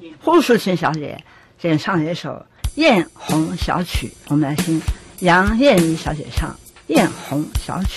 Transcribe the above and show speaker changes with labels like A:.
A: 胡淑琴小姐先唱一首《艳红小曲》，我们来听杨燕妮小姐唱《艳红小曲》。